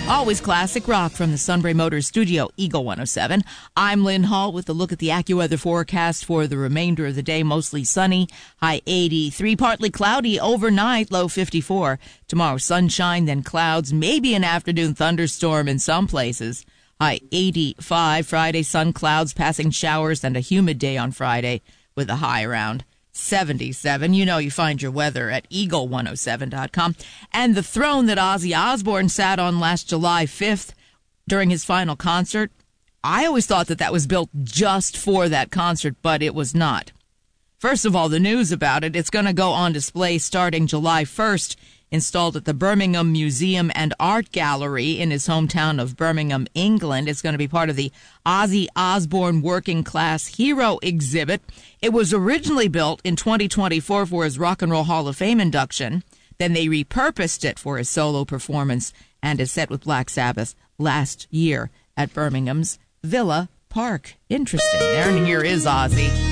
Always classic rock from the Sunbury Motors studio, Eagle 107. I'm Lynn Hall with a look at the AccuWeather forecast for the remainder of the day. Mostly sunny, high 83, partly cloudy overnight, low 54. Tomorrow, sunshine, then clouds, maybe an afternoon thunderstorm in some places. High 85. Friday, sun, clouds, passing showers, and a humid day on Friday with a high around 77. You know you find your weather at eagle107.com. And the throne that Ozzy Osbourne sat on last July 5th during his final concert, I always thought that was built just for that concert, but it was not. First of all, the news about it, it's going to go on display starting July 1st, installed at the Birmingham Museum and Art Gallery in his hometown of Birmingham, England. It's going to be part of the Ozzy Osbourne Working Class Hero exhibit. It was originally built in 2024 for his Rock and Roll Hall of Fame induction. Then they repurposed it for his solo performance and is set with Black Sabbath last year at Birmingham's Villa Park. Interesting there, and here is Ozzy.